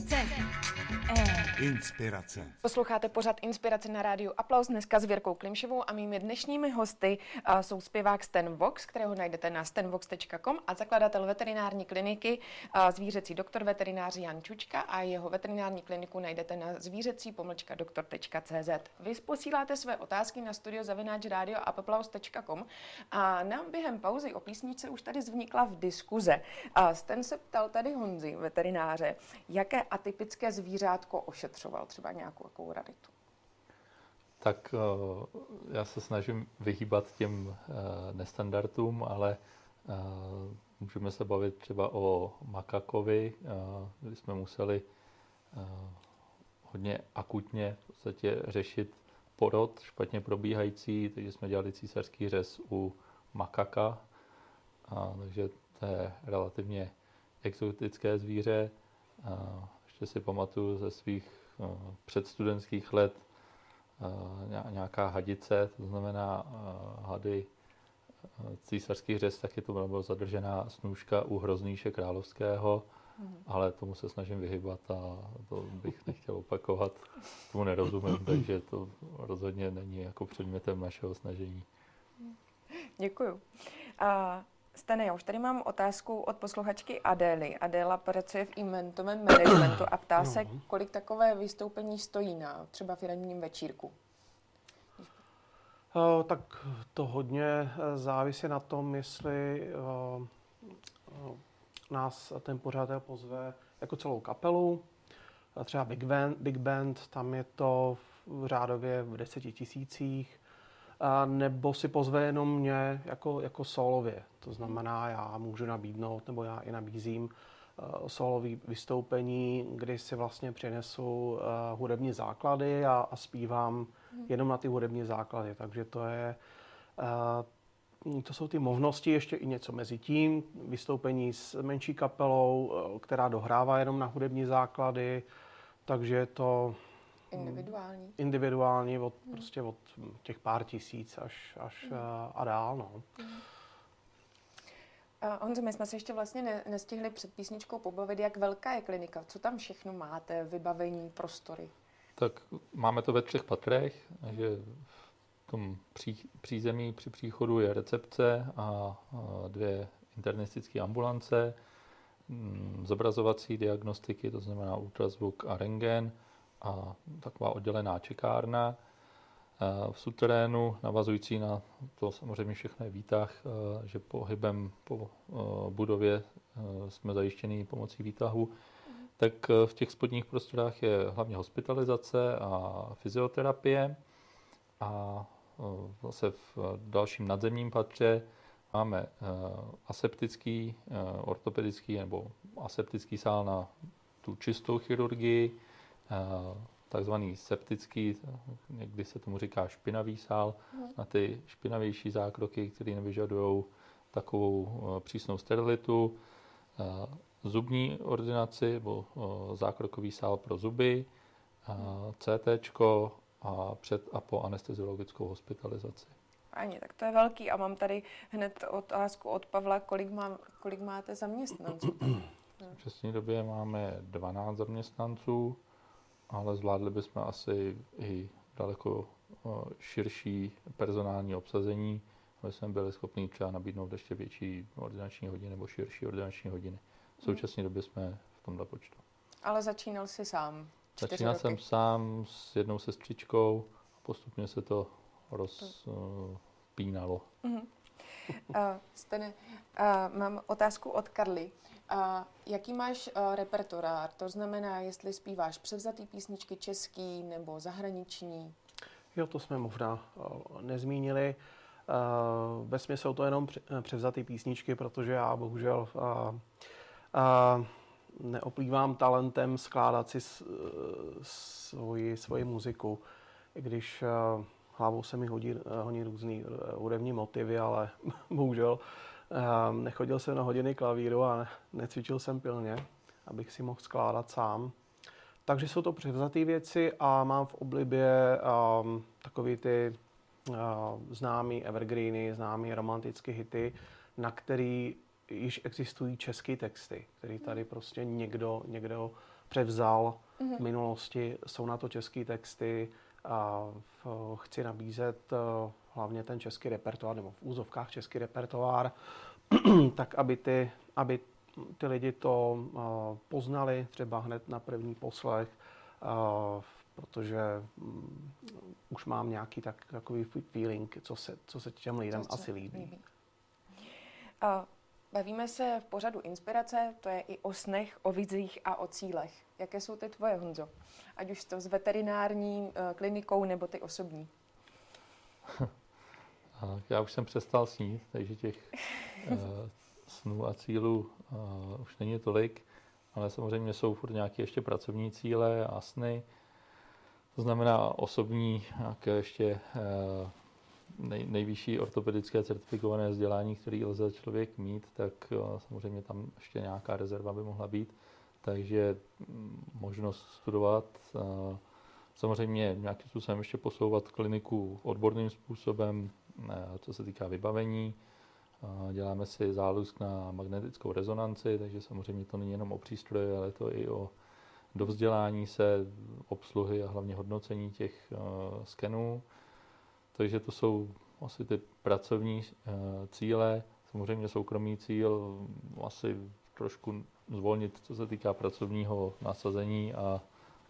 Inspirace. Posloucháte pořad Inspirace na rádiu Aplaus dneska s Věrkou Klimšovou a mými dnešními hosty jsou zpěvák Stan Vox, kterého najdete na stanvox.com a zakladatel veterinární kliniky zvířecí doktor veterinář Jan Čučka a jeho veterinární kliniku najdete na zvířecí-doktor.cz. Vy posíláte své otázky na studio@radioaplaus.com a nám během pauzy o písničce už tady vznikla v diskuze. Stan se ptal tady Honzi, veterináře, jaké atypické zvířátko ošetřoval, třeba nějakou raritu. Tak já se snažím vyhýbat těm nestandardům, ale můžeme se bavit třeba o makakovi, kdy jsme museli hodně akutně v podstatě řešit porod špatně probíhající, takže jsme dělali císařský řez u makaka, takže to je relativně exotické zvíře. Ještě si pamatuju ze svých předstudentských let nějaká hadice, to znamená hady, císařský řez, taky to byla zadržená snůžka u Hroznýše královského, ale tomu se snažím vyhybat a to bych nechtěl opakovat, tomu nerozumím, takže to rozhodně není jako předmětem našeho snažení. Děkuju. Stane, já už tady mám otázku od posluchačky Adély. Adéla pracuje v eventovém managementu a ptá se, kolik takové vystoupení stojí na třeba firemním večírku. Tak to hodně závisí na tom, jestli nás ten pořadatel pozve jako celou kapelu, třeba Big Band, tam je to v řádově v 10 000, nebo si pozve jenom mě jako solově. To znamená, já můžu nabídnout, nebo já i nabízím solové vystoupení, kdy si vlastně přinesu hudební základy a zpívám jenom na ty hudební základy. Takže to jsou ty možnosti, ještě i něco mezi tím. Vystoupení s menší kapelou, která dohrává jenom na hudební základy, takže je to individuální prostě od těch pár tisíc až a dál. No. Honzo, my jsme se ještě vlastně nestihli před písničkou pobavit, jak velká je klinika, co tam všechno máte, vybavení, prostory. Tak máme to ve 3 patrech, takže v tom přízemí při příchodu je recepce a 2 internistické ambulance, zobrazovací diagnostiky, to znamená ultrazvuk a rentgen a taková oddělená čekárna. V suterénu, navazující na to samozřejmě všechno je výtah, že pohybem po budově jsme zajištěni pomocí výtahu, tak v těch spodních prostorách je hlavně hospitalizace a fyzioterapie a zase v dalším nadzemním patře máme aseptický, ortopedický nebo aseptický sál na tu čistou chirurgii, takzvaný septický, někdy se tomu říká špinavý sál, na ty špinavější zákroky, které nevyžadují takovou přísnou sterilitu, zubní ordinaci nebo zákrokový sál pro zuby, CTčko a před a po anesteziologickou hospitalizaci. Ani, tak to je velký a mám tady hned otázku od Pavla, kolik máte zaměstnanců? V současné době máme 12 zaměstnanců, ale zvládli bychom asi i daleko širší personální obsazení, aby jsme byli schopni třeba nabídnout ještě větší ordinační hodiny nebo širší ordinační hodiny. V současné době jsme v tomhle počtu. Ale začínal jsi sám? Začínal jsem sám s jednou sestřičkou a postupně se to rozpínalo. Stane, mám otázku od Karly. Jaký máš repertoár? To znamená, jestli zpíváš převzatý písničky český nebo zahraniční? Jo, to jsme možná nezmínili. Vesměs jsou to jenom převzatý písničky, protože já bohužel neoplývám talentem skládat si svoji muziku, i když hlavou se mi honí různý hudební motivy, ale bohužel nechodil jsem na hodiny klavíru a necvičil jsem pilně, abych si mohl skládat sám. Takže jsou to převzaté věci a mám v oblibě takový ty známý evergreeny, známý romantické hity, na který již existují české texty, který tady prostě někdo převzal v minulosti. Jsou na to české texty a chci nabízet hlavně ten český repertoár, nebo v úzovkách český repertoár, tak aby ty lidi to poznali třeba hned na první poslech, protože už mám nějaký takový feeling, co se těm lidem asi líbí. Bavíme se v pořadu Inspirace, to je i o snech, o vizích a o cílech. Jaké jsou ty tvoje, Honzo? Ať už to s veterinární klinikou nebo ty osobní. Já už jsem přestal snít, takže těch snů a cílů už není tolik, ale samozřejmě jsou furt nějaké ještě pracovní cíle a sny. To znamená osobní, nějaké ještě nejvyšší ortopedické certifikované vzdělání, které lze člověk mít, tak samozřejmě tam ještě nějaká rezerva by mohla být. Takže možnost studovat, samozřejmě nějakým způsobem ještě posouvat kliniku odborným způsobem, co se týká vybavení. Děláme si zálusk na magnetickou rezonanci, takže samozřejmě to není jenom o přístroji, ale to i o dovzdělání se, obsluhy a hlavně hodnocení těch skenů. Takže to jsou asi ty pracovní cíle. Samozřejmě soukromý cíl asi trošku zvolnit, co se týká pracovního nasazení a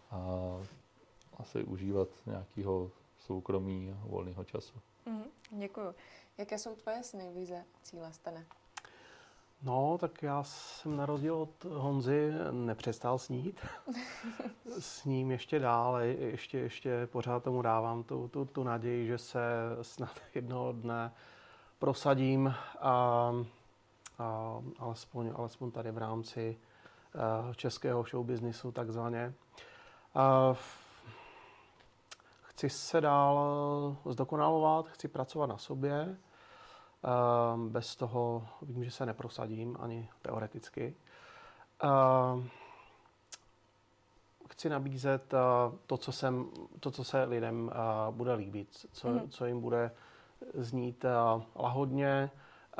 asi užívat nějakého soukromí a volného času. Děkuju. Jaké jsou tvoje sny, vize, cíle, Stane? No, tak já jsem na rozdíl od Honzy nepřestal snít. Sním ještě dál, ještě pořád tomu dávám tu naději, že se snad jednoho dne prosadím a alespoň tady v rámci českého showbiznisu takzvaně. Chci se dál zdokonalovat, chci pracovat na sobě. Bez toho vím, že se neprosadím ani teoreticky. Chci nabízet to, co se lidem bude líbit, co jim bude znít lahodně.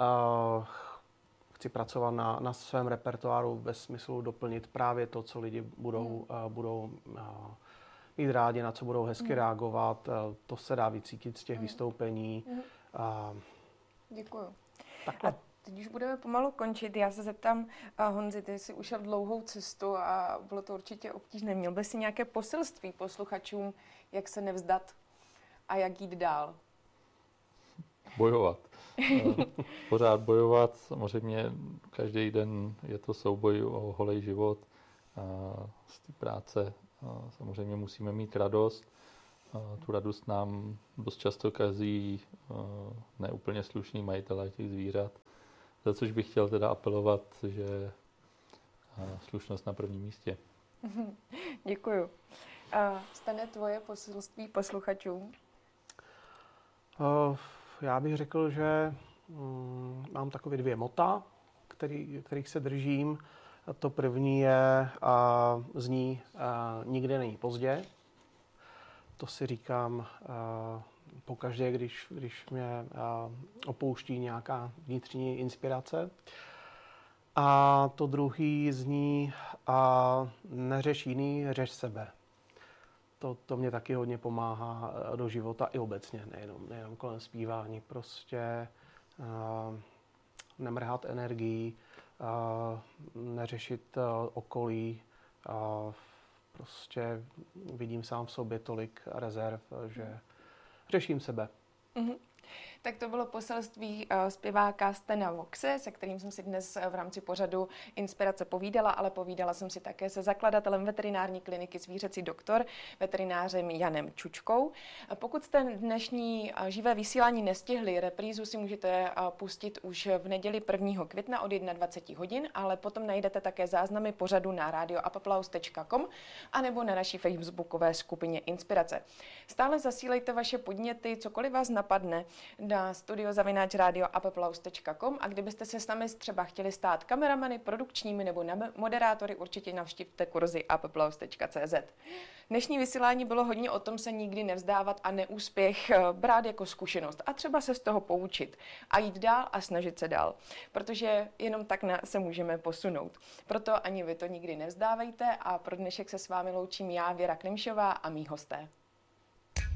Chci pracovat na svém repertoáru ve smyslu doplnit právě to, co lidi budou mít rádi, na co budou hezky reagovat. To se dá vycítit z těch vystoupení. Děkuju. A teď už budeme pomalu končit. Já se zeptám, Honzi, ty jsi ušel dlouhou cestu a bylo to určitě obtížné. Měl bys si nějaké poselství posluchačům, jak se nevzdat a jak jít dál? Bojovat. Pořád bojovat. Samozřejmě každý den je to souboj o holej život. Z té práce samozřejmě musíme mít radost. Tu radost nám dost často kazí neúplně slušný majitelé těch zvířat. Za což bych chtěl teda apelovat, že slušnost na prvním místě. Děkuju. Stane tvoje poselství posluchačům? Já bych řekl, že mám takové 2 mota, kterých se držím. To první zní nikde není pozdě. To si říkám pokaždé, když mě opouští nějaká vnitřní inspirace. A to druhý zní neřeš jiný, řeš sebe. To mě taky hodně pomáhá do života i obecně, nejenom kolem zpívání. Prostě nemrhat energií, neřešit okolí. Prostě vidím sám v sobě tolik rezerv, že řeším sebe. Tak to bylo poselství zpěváka Stana Voxe, se kterým jsem si dnes v rámci pořadu Inspirace povídala, ale povídala jsem si také se zakladatelem veterinární kliniky Zvířecí doktor, veterinářem Janem Čučkou. Pokud jste dnešní živé vysílání nestihli, reprízu si můžete pustit už v neděli 1. května od 21 hodin, ale potom najdete také záznamy pořadu na radioapplaus.com anebo na naší facebookové skupině Inspirace. Stále zasílejte vaše podněty, cokoliv vás napadne, na studio@radioapplaus.com a kdybyste se s námi třeba chtěli stát kameramany, produkčními nebo moderátory, určitě navštivte kurzy applaus.cz. Dnešní vysílání bylo hodně o tom se nikdy nevzdávat a neúspěch brát jako zkušenost a třeba se z toho poučit a jít dál a snažit se dál, protože jenom tak se můžeme posunout. Proto ani vy to nikdy nevzdávejte a pro dnešek se s vámi loučím já, Věra Klimšová a mý hosté.